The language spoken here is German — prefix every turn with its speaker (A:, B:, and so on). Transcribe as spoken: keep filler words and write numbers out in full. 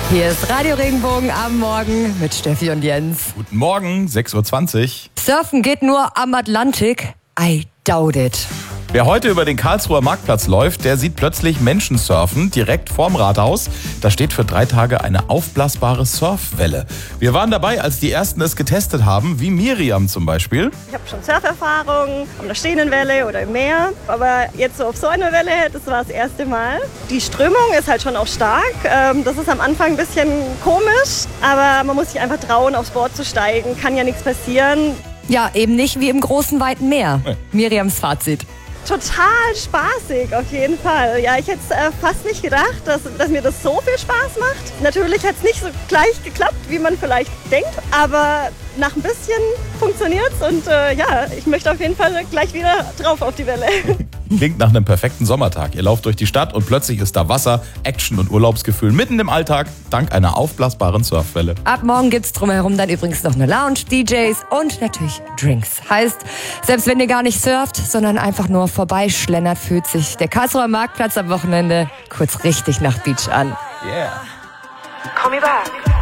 A: Hier ist Radio Regenbogen am Morgen mit Steffi und Jens.
B: Guten Morgen, sechs Uhr zwanzig.
A: Surfen geht nur am Atlantik? I doubt it.
B: Wer heute über den Karlsruher Marktplatz läuft, der sieht plötzlich Menschen surfen, direkt vorm Rathaus. Da steht für drei Tage eine aufblasbare Surfwelle. Wir waren dabei, als die Ersten es getestet haben, wie Miriam zum Beispiel.
C: Ich habe schon Surferfahrung auf einer stehenden Welle oder im Meer, aber jetzt so auf so einer Welle, das war das erste Mal. Die Strömung ist halt schon auch stark. Das ist am Anfang ein bisschen komisch, aber man muss sich einfach trauen, aufs Board zu steigen. Kann ja nichts passieren.
A: Ja, eben nicht wie im großen, weiten Meer.
B: Nee.
A: Miriams Fazit.
C: Total spaßig, auf jeden Fall. Ja, ich hätte äh, fast nicht gedacht, dass, dass mir das so viel Spaß macht. Natürlich hat es nicht so gleich geklappt, wie man vielleicht denkt, aber nach ein bisschen funktioniert es und äh, ja, ich möchte auf jeden Fall gleich wieder drauf auf die Welle.
B: Klingt nach einem perfekten Sommertag. Ihr lauft durch die Stadt und plötzlich ist da Wasser, Action und Urlaubsgefühl mitten im Alltag, dank einer aufblasbaren Surfwelle.
A: Ab morgen gibt's drumherum dann übrigens noch eine Lounge, D Js und natürlich Drinks. Heißt, selbst wenn ihr gar nicht surft, sondern einfach nur vorbeischlendert, fühlt sich der Karlsruher Marktplatz am Wochenende kurz richtig nach Beach an.
B: Yeah.
D: Call me back.